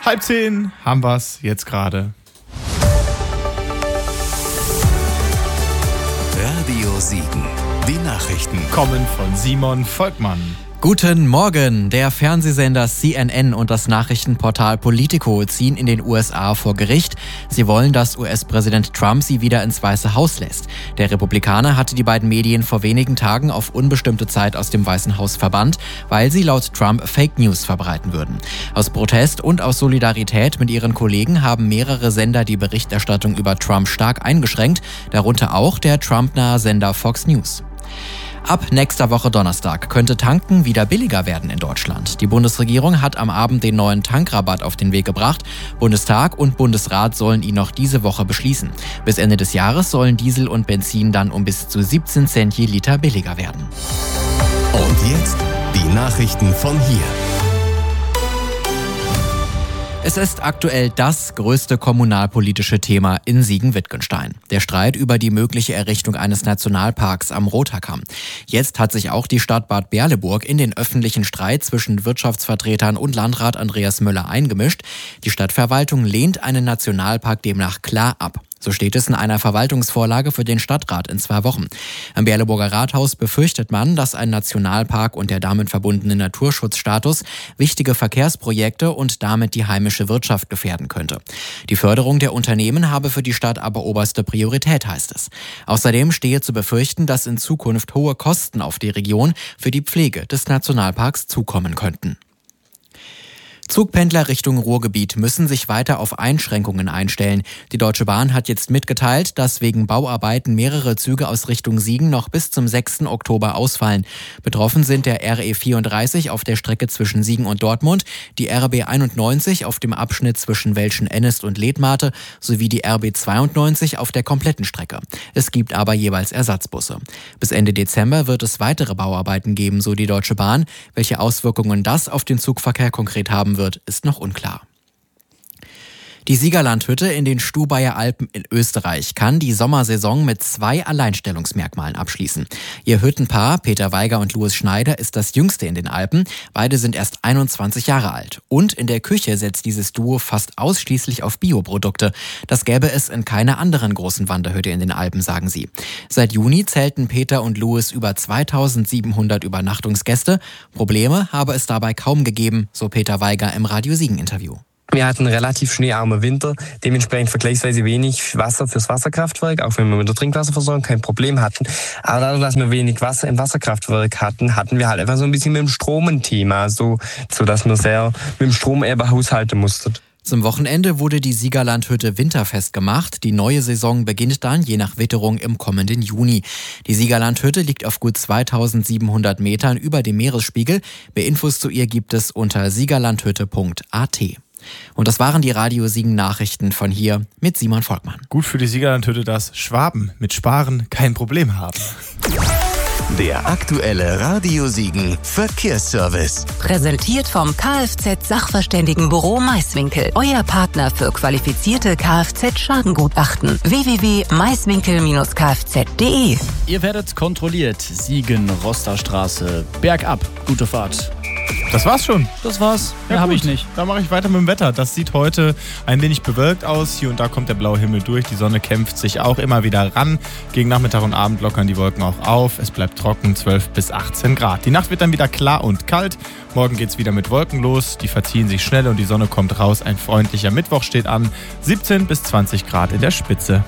9:30 haben wir's jetzt gerade. Radio Siegen. Die Nachrichten Kommen von Simon Volkmann. Guten Morgen. Der Fernsehsender CNN und das Nachrichtenportal Politico ziehen in den USA vor Gericht. Sie wollen, dass US-Präsident Trump sie wieder ins Weiße Haus lässt. Der Republikaner hatte die beiden Medien vor wenigen Tagen auf unbestimmte Zeit aus dem Weißen Haus verbannt, weil sie laut Trump Fake News verbreiten würden. Aus Protest und aus Solidarität mit ihren Kollegen haben mehrere Sender die Berichterstattung über Trump stark eingeschränkt, darunter auch der Trump-nahe Sender Fox News. Ab nächster Woche Donnerstag könnte Tanken wieder billiger werden in Deutschland. Die Bundesregierung hat am Abend den neuen Tankrabatt auf den Weg gebracht. Bundestag und Bundesrat sollen ihn noch diese Woche beschließen. Bis Ende des Jahres sollen Diesel und Benzin dann um bis zu 17 Cent je Liter billiger werden. und jetzt die Nachrichten von hier. Es ist aktuell das größte kommunalpolitische Thema in Siegen-Wittgenstein. Der Streit über die mögliche Errichtung eines Nationalparks am Rothaarkamm. Jetzt hat sich auch die Stadt Bad Berleburg in den öffentlichen Streit zwischen Wirtschaftsvertretern und Landrat Andreas Möller eingemischt. Die Stadtverwaltung lehnt einen Nationalpark demnach klar ab. So steht es in einer Verwaltungsvorlage für den Stadtrat in 2 Wochen. Am Berleburger Rathaus befürchtet man, dass ein Nationalpark und der damit verbundene Naturschutzstatus wichtige Verkehrsprojekte und damit die heimische Wirtschaft gefährden könnte. Die Förderung der Unternehmen habe für die Stadt aber oberste Priorität, heißt es. Außerdem stehe zu befürchten, dass in Zukunft hohe Kosten auf die Region für die Pflege des Nationalparks zukommen könnten. Zugpendler Richtung Ruhrgebiet müssen sich weiter auf Einschränkungen einstellen. Die Deutsche Bahn hat jetzt mitgeteilt, dass wegen Bauarbeiten mehrere Züge aus Richtung Siegen noch bis zum 6. Oktober ausfallen. Betroffen sind der RE 34 auf der Strecke zwischen Siegen und Dortmund, die RB 91 auf dem Abschnitt zwischen Welschen-Ennest und Letmathe sowie die RB 92 auf der kompletten Strecke. Es gibt aber jeweils Ersatzbusse. Bis Ende Dezember wird es weitere Bauarbeiten geben, so die Deutsche Bahn. Welche Auswirkungen das auf den Zugverkehr konkret haben wird, ist noch unklar. Die Siegerlandhütte in den Stubaier Alpen in Österreich kann die Sommersaison mit 2 Alleinstellungsmerkmalen abschließen. Ihr Hüttenpaar, Peter Weiger und Louis Schneider, ist das jüngste in den Alpen. Beide sind erst 21 Jahre alt. Und in der Küche setzt dieses Duo fast ausschließlich auf Bioprodukte. Das gäbe es in keiner anderen großen Wanderhütte in den Alpen, sagen sie. Seit Juni zählten Peter und Louis über 2700 Übernachtungsgäste. Probleme habe es dabei kaum gegeben, so Peter Weiger im Radio Siegen-Interview. Wir hatten relativ schneearme Winter, dementsprechend vergleichsweise wenig Wasser fürs Wasserkraftwerk, auch wenn wir mit der Trinkwasserversorgung kein Problem hatten. Aber dadurch, dass wir wenig Wasser im Wasserkraftwerk hatten, hatten wir halt einfach so ein bisschen mit dem Strom ein Thema, so dass wir sehr mit dem Strom eher haushalten mussten. Zum Wochenende wurde die Siegerlandhütte winterfest gemacht. Die neue Saison beginnt dann, je nach Witterung, im kommenden Juni. Die Siegerlandhütte liegt auf gut 2700 Metern über dem Meeresspiegel. Mehr Infos zu ihr gibt es unter siegerlandhütte.at. Und das waren die Radio Siegen Nachrichten von hier mit Simon Volkmann. Gut für die Siegerlandhütte, dass Schwaben mit Sparen kein Problem haben. Der aktuelle Radio Siegen Verkehrsservice. Präsentiert vom Kfz-Sachverständigenbüro Maiswinkel. Euer Partner für qualifizierte Kfz-Schadengutachten. www.maiswinkel-kfz.de. Ihr werdet kontrolliert. Siegen, Rosterstraße, bergab. Gute Fahrt. Das war's schon. Das war's. Ja, Mehr habe gut. ich nicht. Dann mache ich weiter mit dem Wetter. Das sieht heute ein wenig bewölkt aus. Hier und da kommt der blaue Himmel durch. Die Sonne kämpft sich auch immer wieder ran. Gegen Nachmittag und Abend lockern die Wolken auch auf. Es bleibt trocken, 12 bis 18 Grad. Die Nacht wird dann wieder klar und kalt. Morgen geht's wieder mit Wolken los. Die verziehen sich schnell und die Sonne kommt raus. Ein freundlicher Mittwoch steht an. 17 bis 20 Grad in der Spitze.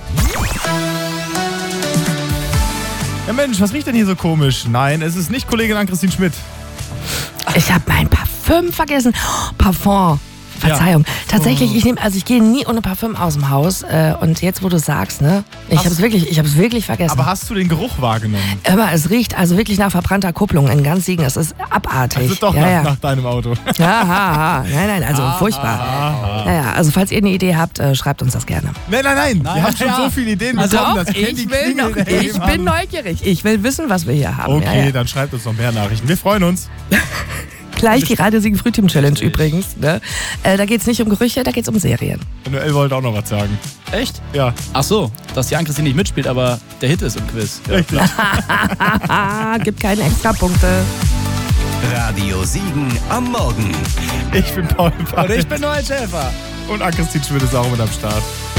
Ja Mensch, was riecht denn hier so komisch? Nein, es ist nicht Kollegin Ann-Christine Schmidt. Ich habe mein Parfüm vergessen. Parfum. Verzeihung. Ja. Tatsächlich, ich gehe nie ohne Parfüm aus dem Haus. Und jetzt, wo du sagst, ne, ich habe es wirklich vergessen. Aber hast du den Geruch wahrgenommen? Aber es riecht also wirklich nach verbrannter Kupplung in ganz Siegen. Es ist abartig. Das ist doch nach deinem Auto. Ja, nein, also furchtbar. Ja, also falls ihr eine Idee habt, schreibt uns das gerne. Nein. Ihr habt schon so viele Ideen bekommen. Das ich bin neugierig. Ich will wissen, was wir hier haben. Okay, dann schreibt uns noch mehr Nachrichten. Wir freuen uns. Gleich die Radio Siegen Frühteam Challenge übrigens. Ne? Da geht es nicht um Gerüche, da geht es um Serien. Noel wollte auch noch was sagen. Echt? Ja. Ach so, dass die Ann-Christine nicht mitspielt, aber der Hit ist im Quiz. Ja. Richtig. Gibt keine Extrapunkte. Radio Siegen am Morgen. Ich bin Paul Pall. Und ich bin Noel Schäfer. Und Ann-Christine Schmidt ist auch mit am Start.